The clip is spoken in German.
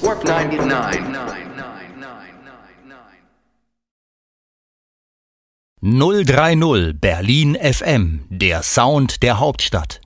Warp 99. 030 Berlin FM, der Sound der Hauptstadt.